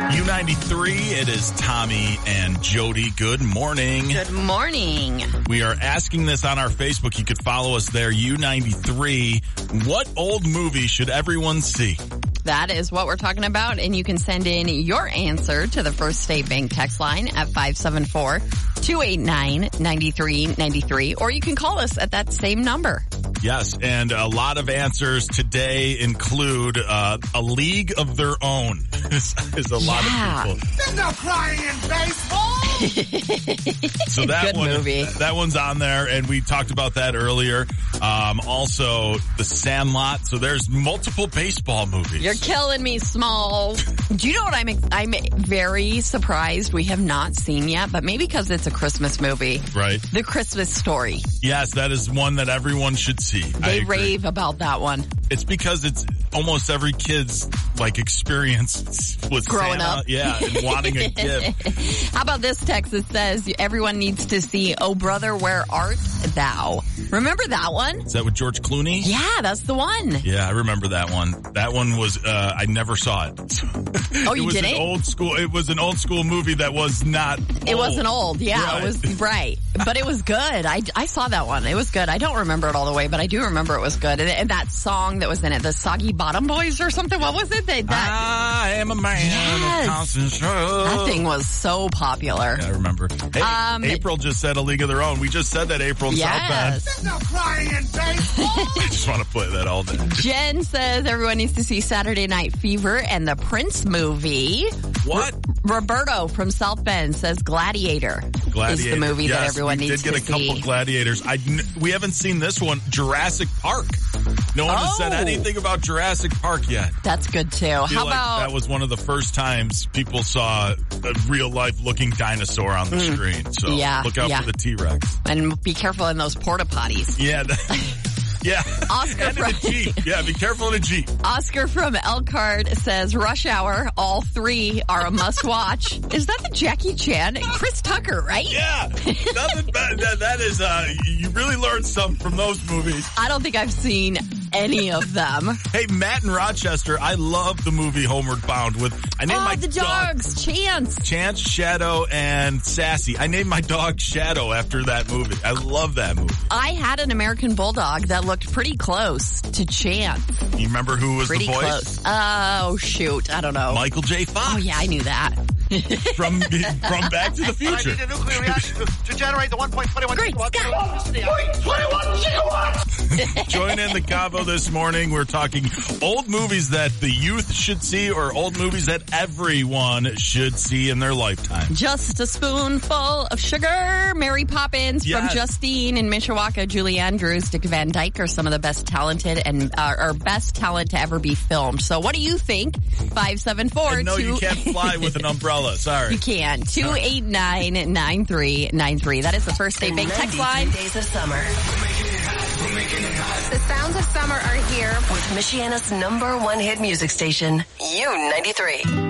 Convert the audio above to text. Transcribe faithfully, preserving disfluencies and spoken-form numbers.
U ninety-three, it is Tommy and Jody. Good morning. Good morning. We are asking this on our Facebook. You could follow us there, U ninety-three. What old movie should everyone see? That is what we're talking about, and you can send in your answer to the First State Bank text line at five seven four, two eight nine, nine three nine three, or you can call us at that same number. Yes, and a lot of answers today include uh, A League of Their Own. is, is a lot Yeah. of people. There's no crying in baseball. So that Good one, movie. that one's on there, and we talked about that earlier. Um, also, The Sandlot. So there's multiple baseball movies. You're killing me, Smalls. Do you know what I'm I'm very surprised we have not seen yet, but maybe because it's a Christmas movie. Right. The Christmas Story. Yes, that is one that everyone should see. I They agree. rave about that one. It's because it's almost every kid's like experience with Growing Santa, up. yeah, and wanting a gift. How about this text that says everyone needs to see Oh Brother, Where Art Thou? Remember that one? Is that with George Clooney? Yeah, that's the one. Yeah, I remember that one. That one was uh I never saw it. Oh, you it was didn't? an old school. It was an old school movie that was not. It old. wasn't old. Yeah, Right. it was right. But it was good. I, I saw that one. It was good. I don't remember it all the way, but I do remember it was good. And, and that song that was in it, the Soggy Bottom Boys or something. What was it? That, that, I am a man Yes. of constant struggle. that thing was so popular. Yeah, I remember. Hey, Um, April just said A League of Their Own. We just said that, April in South Bend. Yes. There's no crying in baseball. I just want to play that all day. Jen says everyone needs to see Saturday Night Fever and the Prince movie. What? Roberto from South Bend says Gladiator, Gladiator. is the movie yes, that everyone we needs did get to a couple see. Gladiators. I, we haven't seen this one, Jurassic Park. No one has said Oh. anything about Jurassic Park yet. That's good too. I feel How like about that was one of the first times people saw a real life looking dinosaur on the screen. So Mm. Yeah, look out yeah. for the T-Rex. and be careful in those porta potties. Yeah. that- yeah. Oscar and in a from- Jeep. Yeah, be careful in a Jeep. Oscar from Elkhart says Rush Hour, all three are a must watch. Is that the Jackie Chan? Chris Tucker, right? Yeah. Nothing bad. That, that is, uh, you really learned something from those movies. I don't think I've seen any of them. Hey, Matt in Rochester, I love the movie Homeward Bound with, I named Oh, my the dog dogs, Chance. Chance, Shadow, and Sassy. I named my dog Shadow after that movie. I love that movie. I had an American Bulldog that looked pretty close to Chance. You remember who was Pretty the voice? close. Oh, shoot. I don't know. Michael J. Fox. Oh, yeah, I knew that. From, from Back to the I Future. need a nuclear reaction to, to generate the one point two one Great gigawatts of Scott. electricity. one point two one gigawatts! Join in the convo this morning. We're talking old movies that the youth should see or old movies that everyone should see in their lifetime. Just a spoonful of sugar. Mary Poppins Yes. from Justine in Mishawaka. Julie Andrews, Dick Van Dyke are some of the best talented and uh, or best talent to ever be filmed. So what do you think? five seven four And no, you can't fly with an umbrella. Sorry. You can. two eight nine, nine three nine three. That is the First State Bank text line. Days of summer The sounds of summer are here. with Michiana's number one hit music station, U ninety-three.